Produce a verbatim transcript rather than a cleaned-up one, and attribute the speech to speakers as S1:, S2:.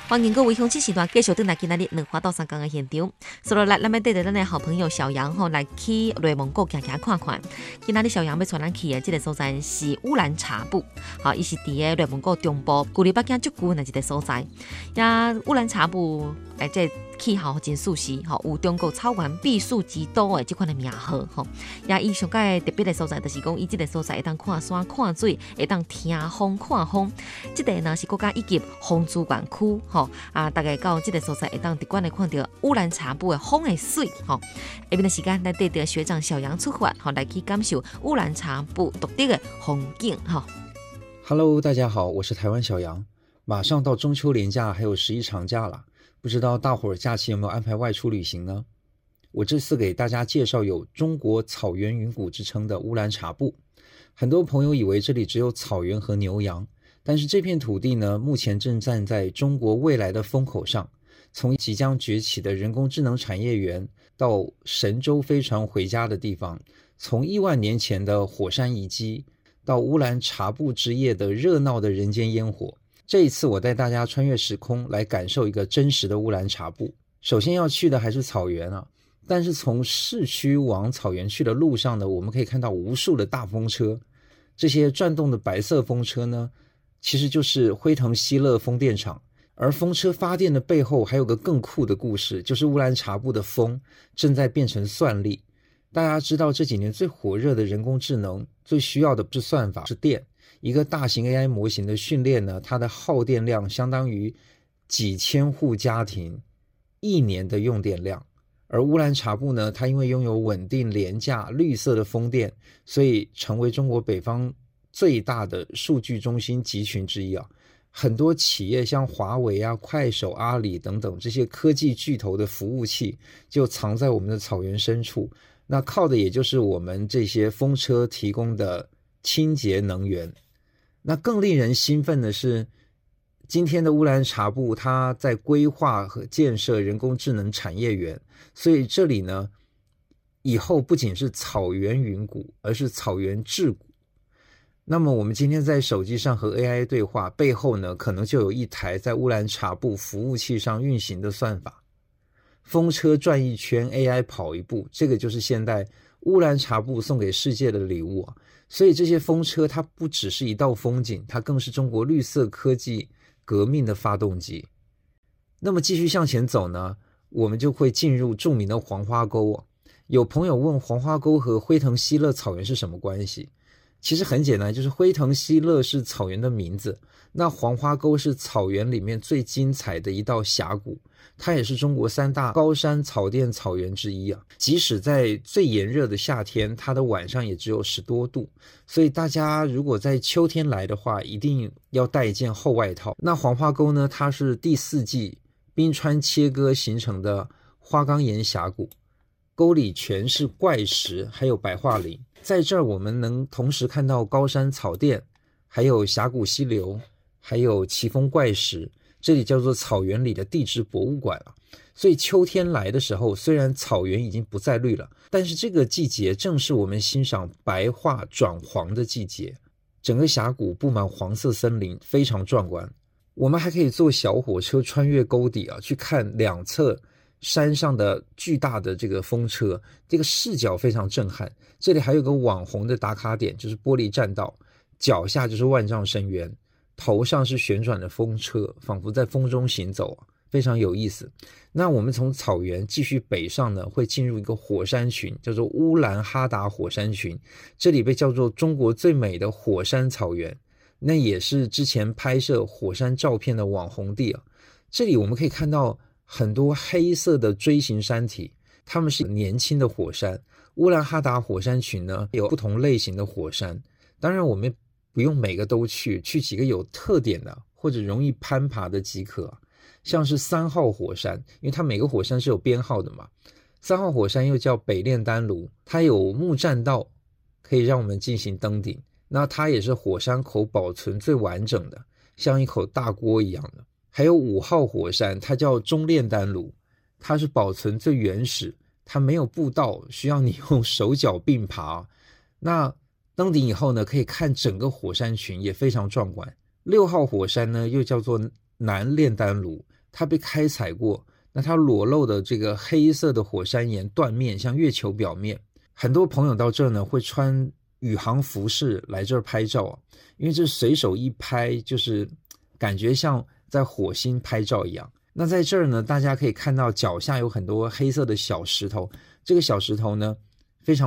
S1: 欢迎各位乡亲时段继续回来今仔日两花到三江的现场。所以来，咱要带着咱的好朋友小杨吼来去内蒙古行行看看。今仔日小杨要带咱去的这个所在是乌兰察布，好，伊是伫个内蒙古中部，距离北京足近的一个所在。呀，乌兰察布诶，这气候真舒适，吼，有中国草原避暑之都的这款的名号，吼。呀，伊上界特别的所在就是讲，伊这个所在会当看山看水，会当听风看风。这个呢是国家一级风资源区，吼啊，大概到这个所在会当直观的看到乌兰察布的风的水，吼。下面的时间来带着学长小杨出发，吼来去感受乌兰察布独特的风景，吼。
S2: Hello， 大家好，我是台湾小杨。马上到中秋连假，还有十一长假了，不知道大伙儿假期有没有安排外出旅行呢？我这次给大家介绍有中国草原云谷之称的乌兰察布。很多朋友以为这里只有草原和牛羊，但是这片土地呢，目前正站在中国未来的风口上。从即将崛起的人工智能产业园，到神舟飞船回家的地方，从亿万年前的火山遗迹，到乌兰察布之夜的热闹的人间烟火。这一次我带大家穿越时空来感受一个真实的乌兰察布。首先要去的还是草原啊，但是从市区往草原去的路上呢，我们可以看到无数的大风车。这些转动的白色风车呢，其实就是辉腾西勒风电场。而风车发电的背后还有个更酷的故事，就是乌兰察布的风正在变成算力。大家知道这几年最火热的人工智能最需要的不是算法，是电。一个大型 A I 模型的训练呢，它的耗电量相当于几千户家庭一年的用电量。而乌兰察布呢，它因为拥有稳定廉价绿色的风电，所以成为中国北方最大的数据中心集群之一啊。很多企业像华为啊、快手、阿里等等这些科技巨头的服务器就藏在我们的草原深处，那靠的也就是我们这些风车提供的清洁能源。那更令人兴奋的是，今天的乌兰察布它在规划和建设人工智能产业园，所以这里呢，以后不仅是草原云谷，而是草原智谷。那么我们今天在手机上和 A I 对话，背后呢，可能就有一台在乌兰察布服务器上运行的算法。风车转一圈 ，A I 跑一步，这个就是现代乌兰察布送给世界的礼物啊！所以这些风车它不只是一道风景，它更是中国绿色科技革命的发动机。那么继续向前走呢，我们就会进入著名的黄花沟啊。有朋友问黄花沟和辉腾西勒草原是什么关系？其实很简单，就是辉腾西勒是草原的名字，那黄花沟是草原里面最精彩的一道峡谷，它也是中国三大高山草甸草原之一啊。即使在最炎热的夏天，它的晚上也只有十多度，所以大家如果在秋天来的话，一定要带一件厚外套。那黄花沟呢，它是第四纪冰川切割形成的花岗岩峡谷，沟里全是怪石，还有白桦林。在这儿我们能同时看到高山草甸，还有峡谷溪流，还有奇峰怪石，这里叫做草原里的地质博物馆啊。所以秋天来的时候，虽然草原已经不再绿了，但是这个季节正是我们欣赏白桦转黄的季节。整个峡谷布满黄色森林，非常壮观。我们还可以坐小火车穿越沟底啊，去看两侧山上的巨大的这个风车，这个视角非常震撼。这里还有个网红的打卡点，就是玻璃栈道，脚下就是万丈深渊，头上是旋转的风车，仿佛在风中行走，非常有意思。那我们从草原继续北上呢，会进入一个火山群，叫做乌兰哈达火山群，这里被叫做中国最美的火山草原，那也是之前拍摄火山照片的网红地啊。这里我们可以看到很多黑色的锥形山体，它们是年轻的火山。乌兰哈达火山群呢，有不同类型的火山，当然我们不用每个都去，去几个有特点的或者容易攀爬的即可。像是三号火山，因为它每个火山是有编号的嘛，三号火山又叫北炼丹炉，它有木栈道可以让我们进行登顶，那它也是火山口保存最完整的，像一口大锅一样的。还有五号火山，它叫中炼丹炉，它是保存最原始，它没有步道，需要你用手脚并爬。那登顶以后呢，可以看整个火山群，也非常壮观。六号火山呢，又叫做南炼丹炉， 它被开采过，那它裸露的这个黑色的火山岩断面像月球表面。很多朋友到这儿呢会穿宇航服饰来这儿拍照啊，因为这随手一拍就是感觉像在火星拍照一样。那在这儿呢，大家可以看到脚下有很多黑色的小石头，这个小石头呢